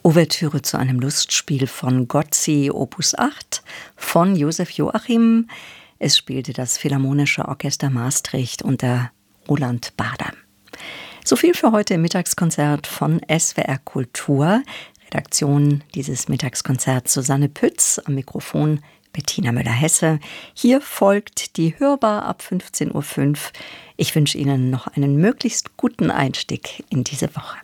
Ouvertüre zu einem Lustspiel von Gozzi, Opus 8 von Josef Joachim. Es spielte das Philharmonische Orchester Maastricht unter Roland Bader. So viel für heute im Mittagskonzert von SWR Kultur. Redaktion dieses Mittagskonzerts Susanne Pütz, am Mikrofon Bettina Müller-Hesse. Hier folgt die Hörbar ab 15.05 Uhr. Ich wünsche Ihnen noch einen möglichst guten Einstieg in diese Woche.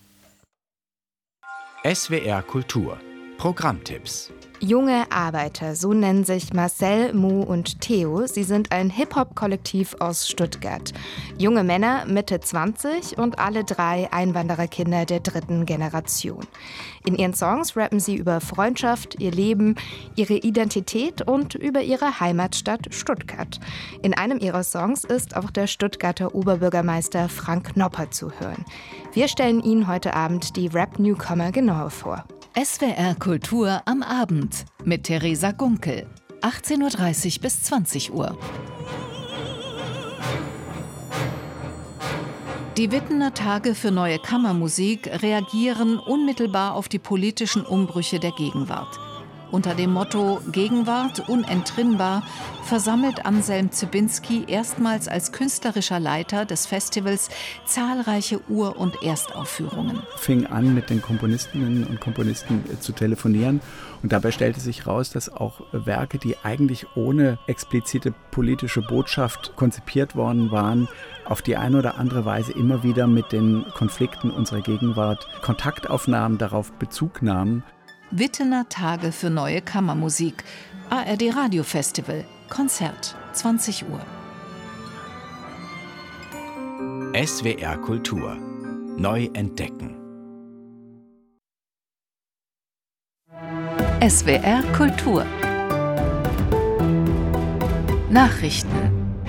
SWR Kultur Programmtipps. Junge Arbeiter, so nennen sich Marcel, Mo und Theo. Sie sind ein Hip-Hop-Kollektiv aus Stuttgart. Junge Männer, Mitte 20 und alle 3 Einwandererkinder der 3. Generation. In ihren Songs rappen sie über Freundschaft, ihr Leben, ihre Identität und über ihre Heimatstadt Stuttgart. In einem ihrer Songs ist auch der Stuttgarter Oberbürgermeister Frank Nopper zu hören. Wir stellen Ihnen heute Abend die Rap-Newcomer genauer vor. SWR Kultur am Abend mit Theresa Gunkel, 18.30 Uhr bis 20 Uhr. Die Wittener Tage für neue Kammermusik reagieren unmittelbar auf die politischen Umbrüche der Gegenwart. Unter dem Motto »Gegenwart unentrinnbar« versammelt Anselm Zybinski erstmals als künstlerischer Leiter des Festivals zahlreiche Ur- und Erstaufführungen. Fing an, mit den Komponistinnen und Komponisten zu telefonieren, und dabei stellte sich raus, dass auch Werke, die eigentlich ohne explizite politische Botschaft konzipiert worden waren, auf die eine oder andere Weise immer wieder mit den Konflikten unserer Gegenwart Kontakt aufnahmen, darauf Bezug nahmen. Wittener Tage für neue Kammermusik. ARD Radio Festival. Konzert. 20 Uhr. SWR Kultur. Neu entdecken. SWR Kultur. Nachrichten.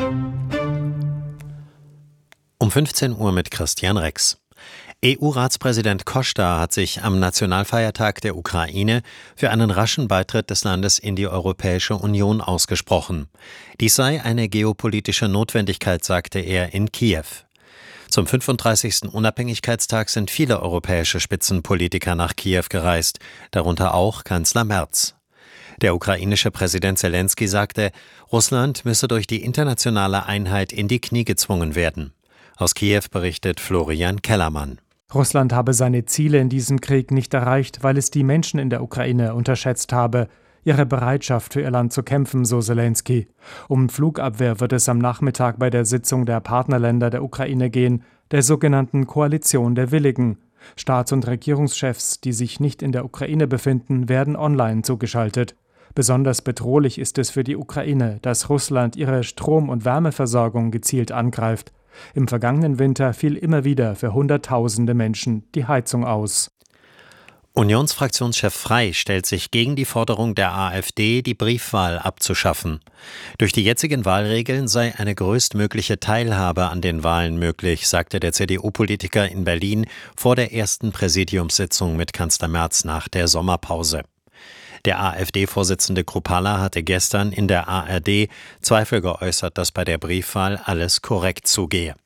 Um 15 Uhr mit Christian Rex. EU-Ratspräsident Costa hat sich am Nationalfeiertag der Ukraine für einen raschen Beitritt des Landes in die Europäische Union ausgesprochen. Dies sei eine geopolitische Notwendigkeit, sagte er in Kiew. Zum 35. Unabhängigkeitstag sind viele europäische Spitzenpolitiker nach Kiew gereist, darunter auch Kanzler Merz. Der ukrainische Präsident Selenskyj sagte, Russland müsse durch die internationale Einheit in die Knie gezwungen werden. Aus Kiew berichtet Florian Kellermann. Russland habe seine Ziele in diesem Krieg nicht erreicht, weil es die Menschen in der Ukraine unterschätzt habe, ihre Bereitschaft für ihr Land zu kämpfen, so Selenskyj. Um Flugabwehr wird es am Nachmittag bei der Sitzung der Partnerländer der Ukraine gehen, der sogenannten Koalition der Willigen. Staats- und Regierungschefs, die sich nicht in der Ukraine befinden, werden online zugeschaltet. Besonders bedrohlich ist es für die Ukraine, dass Russland ihre Strom- und Wärmeversorgung gezielt angreift. Im vergangenen Winter fiel immer wieder für Hunderttausende Menschen die Heizung aus. Unionsfraktionschef Frey stellt sich gegen die Forderung der AfD, die Briefwahl abzuschaffen. Durch die jetzigen Wahlregeln sei eine größtmögliche Teilhabe an den Wahlen möglich, sagte der CDU-Politiker in Berlin vor der ersten Präsidiumssitzung mit Kanzler Merz nach der Sommerpause. Der AfD-Vorsitzende Kruppalla hatte gestern in der ARD Zweifel geäußert, dass bei der Briefwahl alles korrekt zugehe.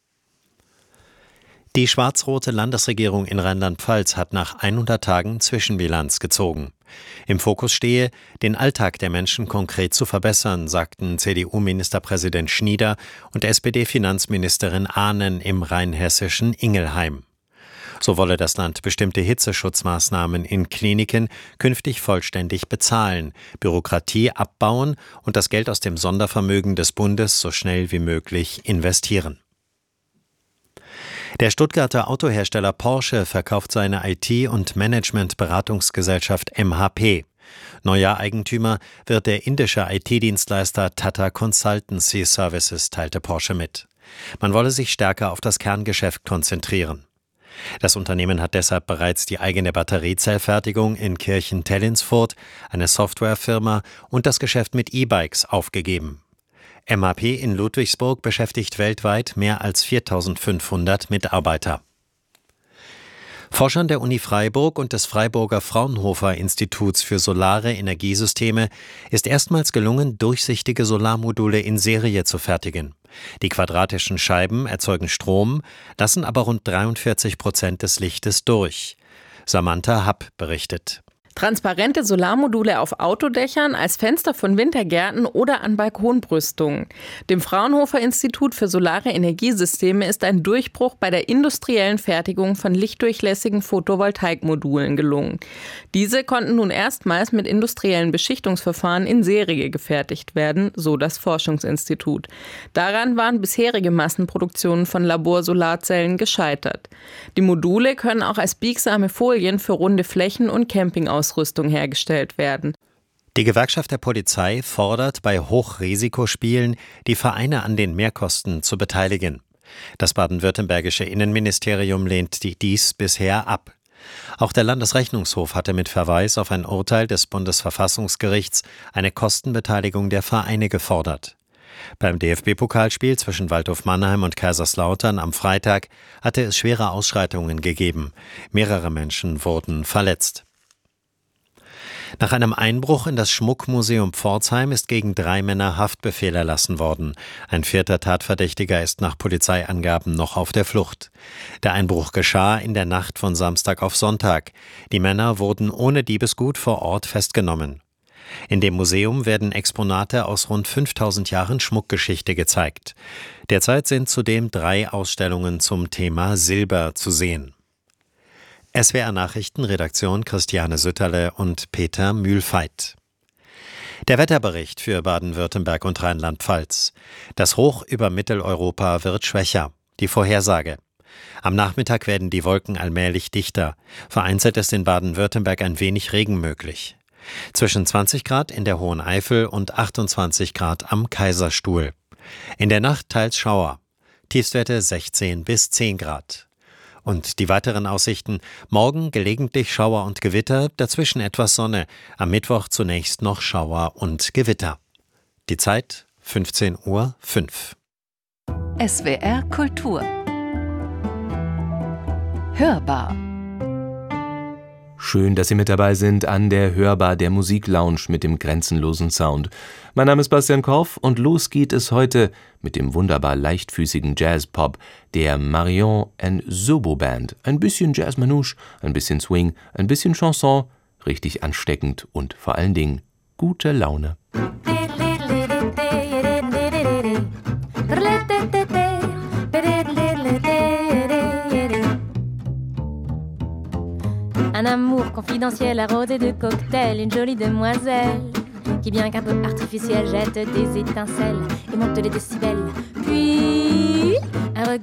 Die schwarz-rote Landesregierung in Rheinland-Pfalz hat nach 100 Tagen Zwischenbilanz gezogen. Im Fokus stehe, den Alltag der Menschen konkret zu verbessern, sagten CDU-Ministerpräsident Schnieder und SPD-Finanzministerin Ahnen im rheinhessischen Ingelheim. So wolle das Land bestimmte Hitzeschutzmaßnahmen in Kliniken künftig vollständig bezahlen, Bürokratie abbauen und das Geld aus dem Sondervermögen des Bundes so schnell wie möglich investieren. Der Stuttgarter Autohersteller Porsche verkauft seine IT- und Management-Beratungsgesellschaft MHP. Neuer Eigentümer wird der indische IT-Dienstleister Tata Consultancy Services, teilte Porsche mit. Man wolle sich stärker auf das Kerngeschäft konzentrieren. Das Unternehmen hat deshalb bereits die eigene Batteriezellfertigung in Kirchen-Tellinsfurt, eine Softwarefirma und das Geschäft mit E-Bikes aufgegeben. MHP in Ludwigsburg beschäftigt weltweit mehr als 4.500 Mitarbeiter. Forschern der Uni Freiburg und des Freiburger Fraunhofer Instituts für Solare Energiesysteme ist erstmals gelungen, durchsichtige Solarmodule in Serie zu fertigen. Die quadratischen Scheiben erzeugen Strom, lassen aber rund 43% des Lichtes durch. Samantha Happ berichtet. Transparente Solarmodule auf Autodächern, als Fenster von Wintergärten oder an Balkonbrüstungen. Dem Fraunhofer Institut für Solare Energiesysteme ist ein Durchbruch bei der industriellen Fertigung von lichtdurchlässigen Photovoltaikmodulen gelungen. Diese konnten nun erstmals mit industriellen Beschichtungsverfahren in Serie gefertigt werden, so das Forschungsinstitut. Daran waren bisherige Massenproduktionen von Laborsolarzellen gescheitert. Die Module können auch als biegsame Folien für runde Flächen und Campingausrüstung hergestellt werden. Die Gewerkschaft der Polizei fordert, bei Hochrisikospielen die Vereine an den Mehrkosten zu beteiligen. Das baden-württembergische Innenministerium lehnt dies bisher ab. Auch der Landesrechnungshof hatte mit Verweis auf ein Urteil des Bundesverfassungsgerichts eine Kostenbeteiligung der Vereine gefordert. Beim DFB-Pokalspiel zwischen Waldhof Mannheim und Kaiserslautern am Freitag hatte es schwere Ausschreitungen gegeben. Mehrere Menschen wurden verletzt. Nach einem Einbruch in das Schmuckmuseum Pforzheim ist gegen 3 Männer Haftbefehl erlassen worden. Ein 4. Tatverdächtiger ist nach Polizeiangaben noch auf der Flucht. Der Einbruch geschah in der Nacht von Samstag auf Sonntag. Die Männer wurden ohne Diebesgut vor Ort festgenommen. In dem Museum werden Exponate aus rund 5000 Jahren Schmuckgeschichte gezeigt. Derzeit sind zudem 3 Ausstellungen zum Thema Silber zu sehen. SWR Nachrichten, Redaktion Christiane Sütterle und Peter Mühlfeit. Der Wetterbericht für Baden-Württemberg und Rheinland-Pfalz. Das Hoch über Mitteleuropa wird schwächer. Die Vorhersage. Am Nachmittag werden die Wolken allmählich dichter. Vereinzelt ist in Baden-Württemberg ein wenig Regen möglich. Zwischen 20 Grad in der Hohen Eifel und 28 Grad am Kaiserstuhl. In der Nacht teils Schauer. Tiefstwerte 16 bis 10 Grad. Und die weiteren Aussichten: morgen gelegentlich Schauer und Gewitter, dazwischen etwas Sonne, am Mittwoch zunächst noch Schauer und Gewitter. Die Zeit 15:05 Uhr. SWR Kultur Hörbar. Schön, dass Sie mit dabei sind an der Hörbar, der Musiklounge mit dem grenzenlosen Sound. Mein Name ist Bastian Korff und los geht es heute mit dem wunderbar leichtfüßigen Jazz-Pop der Marion & Zobo Band. Ein bisschen Jazz-Manouche, ein bisschen Swing, ein bisschen Chanson, richtig ansteckend und vor allen Dingen gute Laune. Un amour confidentiel arrosé de cocktails, une jolie demoiselle qui bien qu'un peu artificielle jette des étincelles et monte les décibels. Puis